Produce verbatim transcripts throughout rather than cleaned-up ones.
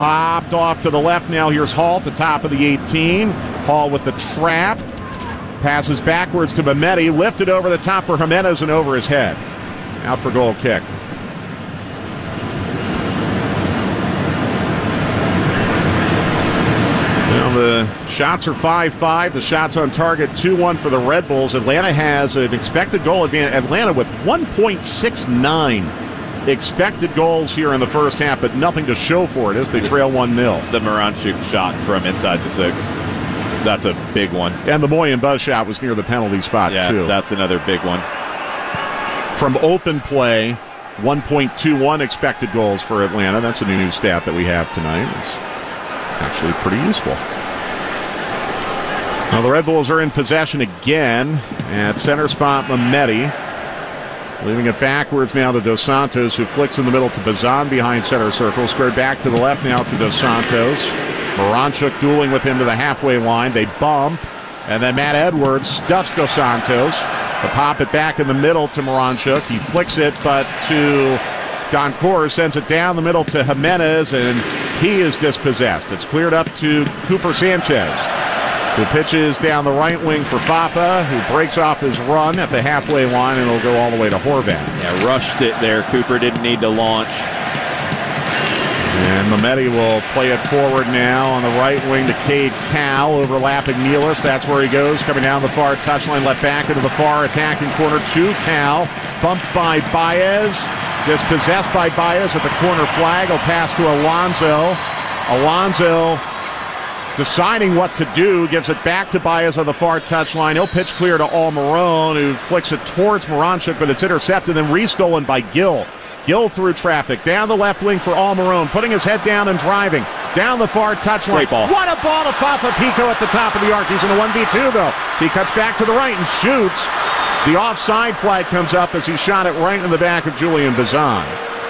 Popped off to the left now. Here's Hall at the top of the eighteen. Hall with the trap. Passes backwards to Mehmeti. Lifted over the top for Jimenez and over his head. Out for goal kick. Well, the shots are five five. The shots on target two one for the Red Bulls. Atlanta has an expected goal advantage. Atlanta with one point six nine expected goals here in the first half, but nothing to show for it as they trail one nil. The Moranchuk shot from inside the six. That's a big one. And the Moyen Buzz shot was near the penalty spot, yeah, too. That's another big one. From open play, one point two one expected goals for Atlanta. That's a new stat that we have tonight. It's actually pretty useful. Now the Red Bulls are in possession again at center spot. Mehmeti leaving it backwards now to Dos Santos, who flicks in the middle to Bazan behind center circle. Squared back to the left now to Dos Santos. Moranchuk dueling with him to the halfway line. They bump, and then Matt Edwards stuffs Dos Santos. To pop it back in the middle to Moranchuk. He flicks it, but to Doncourt, sends it down the middle to Jimenez, and he is dispossessed. It's cleared up to Cooper Sanchez, who pitches down the right wing for Fafa, who breaks off his run at the halfway line, and it'll go all the way to Horvath. Yeah, rushed it there. Cooper didn't need to launch. And Mehmeti will play it forward now on the right wing to Cade Cal, overlapping Nealis. That's where he goes, coming down the far touchline, left back into the far attacking corner to Cal. Bumped by Baez, dispossessed by Baez at the corner flag. Will pass to Alonso. Alonso deciding what to do, gives it back to Baez on the far touchline. He'll pitch clear to Almiron, who flicks it towards Moranchuk, but it's intercepted and restolen by Gill. Gill through traffic, down the left wing for Almiron, putting his head down and driving. Down the far touchline. Great ball. What a ball to Fafa Pico at the top of the arc. He's in a one v two, though. He cuts back to the right and shoots. The offside flag comes up as he shot it right in the back of Julian Bazan.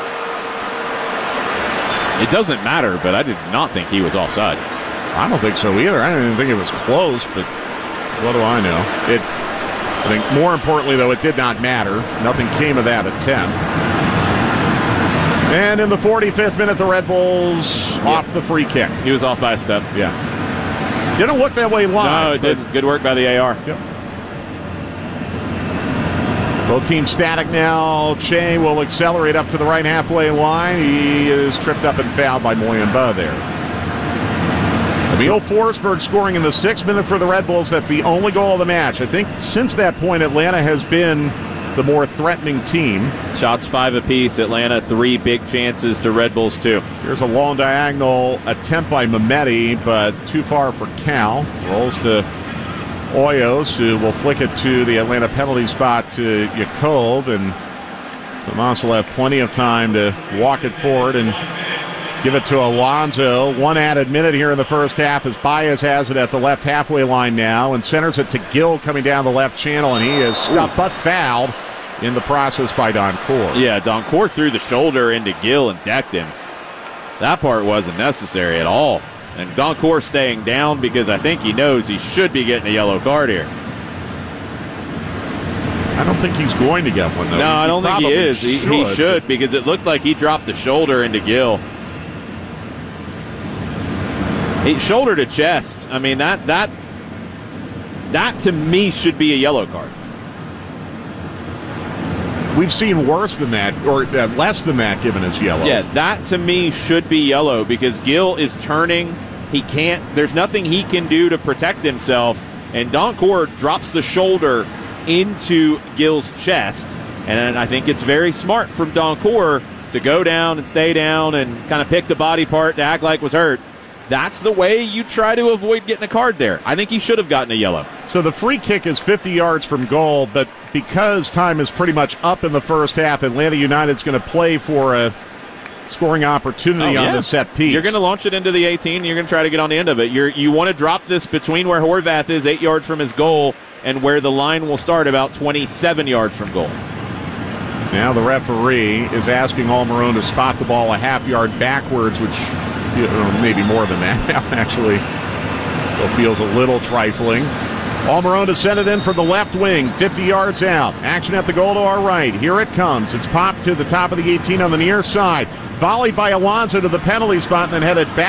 It doesn't matter, but I did not think he was offside. I don't think so either. I didn't even think it was close, but what do I know? It. I think more importantly, though, it did not matter. Nothing came of that attempt. And in the forty-fifth minute, the Red Bulls yeah. off the free kick. He was off by a step. Yeah. Didn't look that way live. No, it didn't. Good work by the A R. Yep. Both teams static now. Che will accelerate up to the right halfway line. He is tripped up and fouled by Moyemba there. Emil Forsberg scoring in the sixth minute for the Red Bulls. That's the only goal of the match. I think since that point, Atlanta has been the more threatening team. Shots five apiece. Atlanta three big chances to Red Bulls two. Here's a long diagonal attempt by Mehmeti, but too far for Cal. Rolls to Hoyos, who will flick it to the Atlanta penalty spot to Jacob, and Tomas will have plenty of time to walk it forward and give it to Alonso. One added minute here in the first half as Baez has it at the left halfway line now and centers it to Gill coming down the left channel, and he is stuffed but fouled in the process by Doncourt. Yeah, Doncourt threw the shoulder into Gill and decked him. That part wasn't necessary at all. And Doncourt staying down because I think he knows he should be getting a yellow card here. I don't think he's going to get one, though. No, he I don't think he is. He, he should, should because it looked like he dropped the shoulder into Gill. He, shoulder to chest. I mean, that that that to me should be a yellow card. We've seen worse than that, or uh, less than that, given as yellow. Yeah, that to me should be yellow because Gill is turning. He can't. There's nothing he can do to protect himself, and Doncourt drops the shoulder into Gill's chest, and I think it's very smart from Doncourt to go down and stay down and kind of pick the body part to act like was hurt. That's the way you try to avoid getting a card there. I think he should have gotten a yellow. So the free kick is fifty yards from goal, but because time is pretty much up in the first half, Atlanta United's going to play for a scoring opportunity oh, yeah. on the set piece. You're going to launch it into the eighteen. You're going to try to get on the end of it. You're, you want to drop this between where Horvath is, eight yards from his goal, and where the line will start about twenty-seven yards from goal. Now the referee is asking Almiron to spot the ball a half yard backwards, which you know, maybe more than that now, actually. Still feels a little trifling. Almiron sent it in from the left wing, fifty yards out. Action at the goal to our right. Here it comes. It's popped to the top of the eighteen on the near side. Volleyed by Alonso to the penalty spot and then headed back.